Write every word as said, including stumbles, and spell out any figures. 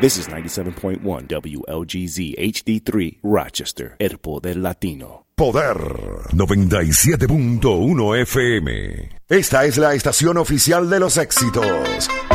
This is ninety-seven point one W L G Z H D three, Rochester, El Poder Latino. Poder noventa y siete punto uno F M. Esta es la estación oficial de los éxitos.